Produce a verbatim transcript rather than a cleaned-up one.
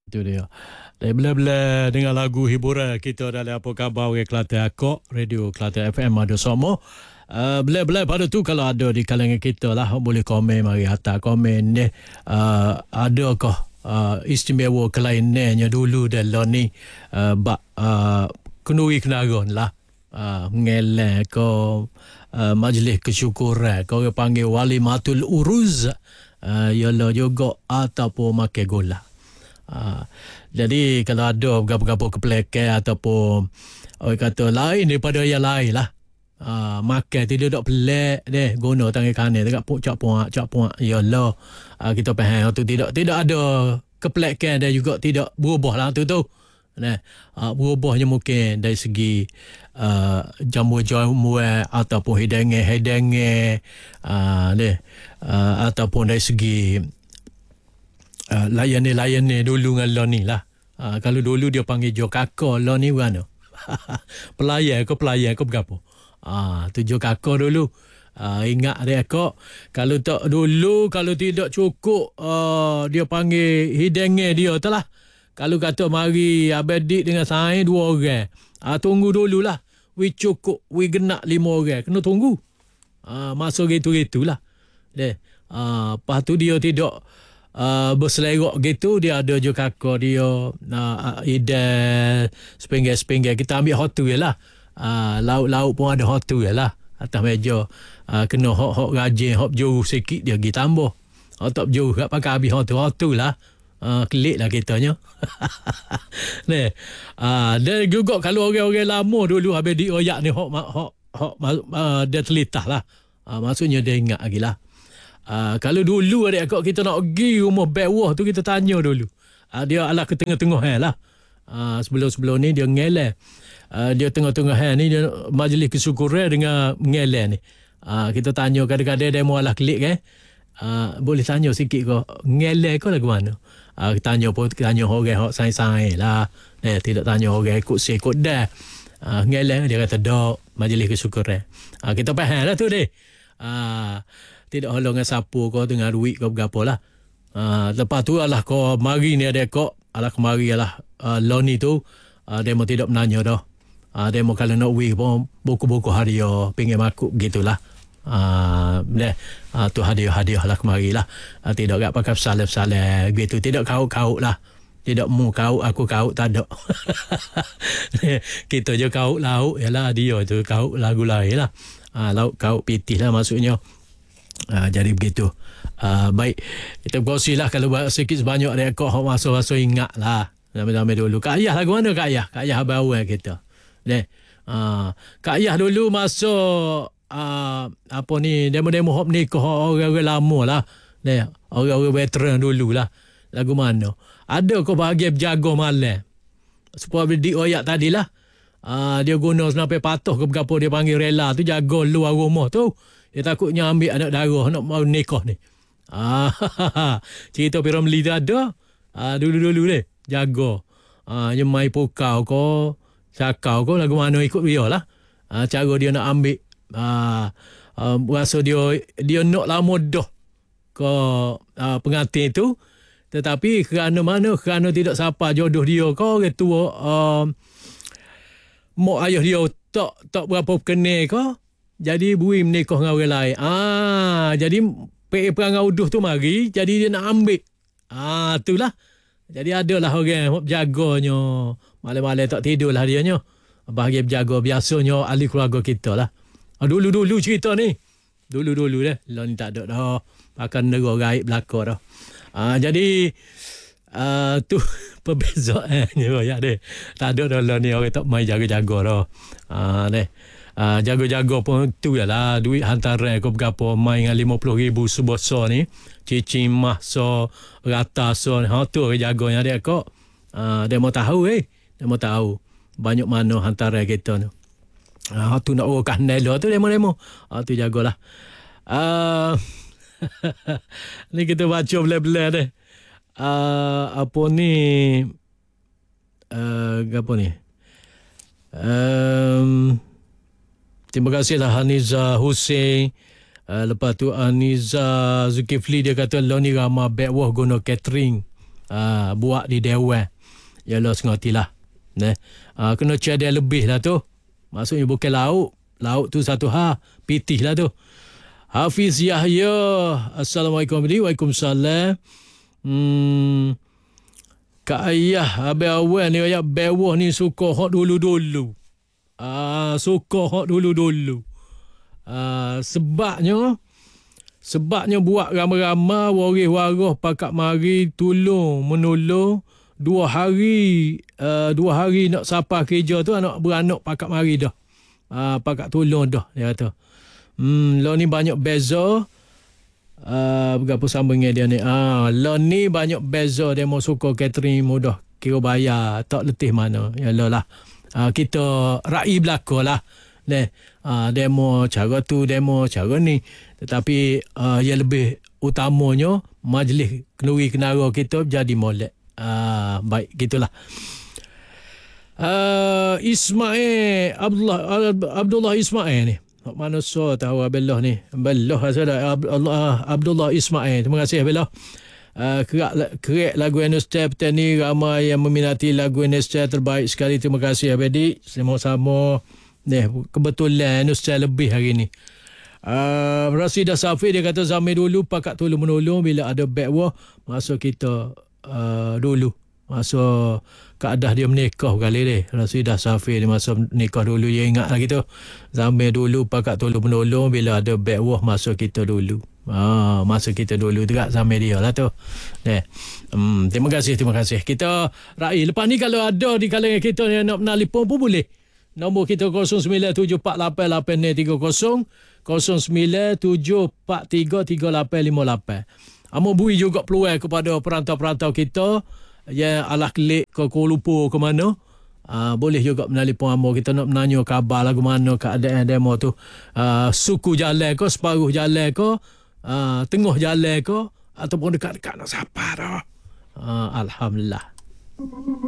Itu dia. Dan bila-bila dengan lagu hiburan kita dalam apa khabar orang Kelantan Akok, Radio Kelantan F M ada semua. Uh, bila-bila pada tu kalau ada di kalangan kita lah, boleh komen, mari hantar komen ni. Uh, adakah uh, istimewa kelainannya dulu dan lah ni uh, bak uh, kenuri kenaron lah. Uh, ngelang ke uh, majlis kesyukuran ke orang panggil walimatul uruz, uh, ialah juga ataupun makan gula. Uh, jadi kalau ada berapa-berapa kepelekan ataupun orang kata lain daripada yang lain lah, uh, makan tidak ada pelik deh guna tangan kanan dekat puk cak puak cak puak, ialah uh, kita faham tu tidak tidak ada kepelekan dan juga tidak berubah lah tu tu. Nah, uh, berubahnya mungkin dari segi uh, jamu-jamuan ataupun hidangan-hidangan, uh, deh, uh, ataupun dari segi uh, layan-layan dulu dengan lo ni lah. Uh, kalau dulu dia panggil jo kakak, lo ni mana? Pelayan ke pelayan ke berapa? Ah, uh, tu jo kakak dulu. Uh, ingat dia kok, kalau tak dulu, kalau tidak cukup, uh, dia panggil hidangan dia tu lah. Kalau kata mari abedik dengan saya dua orang, ah, tunggu dululah. We cukup, we genak lima orang. Kena tunggu. Ah, masuk gitu-gitulah. Deh. Ah, lepas tu dia tidak uh, berselerok gitu. Dia ada je kakak dia. Uh, idal, sepinggir-sepinggir. Kita ambil hotu je lah. Ah, lauk-lauk pun ada hotu je lah. Atas meja. Ah, kena hok-hok rajin, hok jauh sikit dia pergi tambah. Hok tak jauh, tak pakai habis hotu-hotu lah. Uh, kelik lah kitanya. Ni, uh, dan juga kalau orang-orang lama dulu habis dioyak ni hok hok hok uh, dia telitah lah. Uh, maksudnya dia ingat lagi lah. Uh, kalau dulu adik akak kita nak pergi rumah bewah tu kita tanya dulu. Uh, dia alah ke tengah-tengah lah. Uh, sebelum-sebelum ni dia ngelak. Uh, dia tengah-tengah ni dia majlis kesyukuran dengan ngelak ni. Uh, kita tanya kadang-kadang dia mau alah kelik kan. Uh, boleh tanya sikit kau ngelak kau lagu mana? Uh, tanya pun tanya orang hok sai-sai lah. Eh, tidak tanya orang ikut si ikut dah. Uh, ngelak dia kata dok majlis kesyukuran. Uh, kita faham lah tu deh. Uh, tidak holong dengan sapu kau dengan duit kau berapa lah. Uh, lepas tu alah kau mari ni ada kau alah kemari alah uh, loni tu uh, dia mau tidak menanya dah. Uh, dia mau kalau nak wih pun buku-buku hadiah pinggir makuk gitulah. Ah, uh, uh, tu hadiah-hadiah lah kemari lah. Uh, tidak agak pakai salep-salep gitu. Tidak kau-kau lah. Tidak mu kau, aku kau tak ada. Kita je kau lauk yalah dia tu kau lagu lain lah. Uh, lauk kau pitih lah maksudnya. Uh, jadi begitu. Uh, baik. Kita berkongsi lah kalau sikit sebanyak dia kau masuk-masuk ingat lah. Nama-nama dulu. Kak Ayah lagu mana Kak Ayah? Kak Ayah abang kita. Deh. Uh, Kak Ayah dulu masuk Uh, apa ni demo-demo hop nikah orang-orang lama lah, ni orang-orang veteran dulu lah. Lagu mana ada kau bahagia berjaga malam supaya di oyak tadi lah. Uh, dia guna sampai patuh ke berapa dia panggil rela tu jaga luar rumah tu. Dia takutnya ambil anak darah nak mau nikah ni. Ah, cerita Piramli tu ada. Ah, dulu-dulu ni jaga. Ah, nyemai pukau ko, sakau ko lagu mana ikut dia lah. Ah, cara dia nak ambil. Ah, uh, rasa dia dia nak lama dah ke uh, pengantin tu, tetapi kerana mana kerana tidak sapa jodoh dia ke orang tua, uh, mak ayah dia tak tak berapa kenal ke, jadi bui menikah dengan orang lain. Ah, jadi perang uduh tu mari, jadi dia nak ambil. Ah, itulah. Jadi adalah orang berjaganya malam-malam tak tidur lah dia nya. Bahagia berjaga biasanya ahli keluarga kita lah. Ah, dulu-dulu cerita ni. Dulu-dulu dah. Lah ni tak ada dah. Akan negara gaib belakang dah. Ah, jadi uh, tu perbezaannya ya deh. Tak ada dah lah ni orang tak main jaga-jaga dah. Ah, deh. Ah, jaga-jaga pun tu lah. Duit hantaran kau berapa main dengan lima puluh ribu sebesar ni. Cicing mah so rata so. Ha tu jaganya dia kok. Ah, dia mau tahu eh. Dia mau tahu banyak mana hantaran kita tu. Ah, tu nak urutkan nela tu demo-demo. Ah, tu jagalah. Ah, ni kita baca bela-bela deh. Ah, apa ni? Uh, apa ni? Um, terima kasihlah Haniza Hussein. Uh, lepas tu Aniza Zulkifli dia kata lo ni ramah backwah guna catering. uh, buat di Dewan. Yalah sengotilah. Nah, uh, kena cadel lebih lah tu. Maksudnya bukan lauk. Lauk tu satu ha, pitih lah tu. Hafiz Yahya, Assalamualaikum. Waalaikumsalam. Hmm, Kak Ayah, Abang Awal ni ayat bewah ni suka hot dulu-dulu. Ah, suka hot dulu-dulu. Ah, sebabnya sebabnya buat ramai-ramai waris-waris pakak mari tolong menolong. Dua hari uh, dua hari nak sampai kerja tu anak beranak pakak mari dah. Uh, pakak tolong dah dia kata. Hmm, lo ni banyak beza. Uh, berapa sambungnya dia ni. Ah, lo ni banyak beza demo suka catering mudah kira bayar tak letih mana. Ya lo lah. Uh, kita raih belaka lah. Leh, uh, demo cara tu, demo cara ni. Tetapi uh, yang lebih utamanya majlis kenduri kenara kita jadi molek. Ah, baik gitulah. Uh, Ismail Abdullah Abdullah Ismail ni. Mana so tahu Abdullah ni. Abdullah ada Abdullah Abdullah Ismail. Terima kasih Abdullah. Uh, kerak kerak lagu Nostalgia petani ramai yang meminati lagu Nostalgia terbaik sekali. Terima kasih Abedi. Sama-sama. Ni kebetulan Nostalgia lebih hari ni. Uh, Rasidah Safi dia kata zaman dulu pakak tolong menolong bila ada backwah masa kita Uh, dulu masa keadaan dia menikah kali ni Rasidah Safi ni masa nikah dulu dia ingat lagi tu zaman dulu pakak tolong menolong bila ada backwah masa kita dulu ah, masa kita dulu dekat zaman dia lah tu eh. hmm, terima kasih terima kasih kita raih lepas ni kalau ada di kalangan kita yang nak menelpon pun boleh nombor kita kosong sembilan tujuh empat lapan lapan tiga kosong kosong sembilan tujuh empat tiga tiga lapan lima lapan. Amo bui juga peluang kepada perantau-perantau kita yang alah kelik ke Kuala Lumpur ke mana. Uh, boleh juga menelpon amo kita nak menanya khabar lagu mana keadaan demo tu. Uh, suku jalan ke, separuh jalan ke, uh, tengah jalan ke ataupun dekat-dekat nak siapa dah. Uh, Alhamdulillah.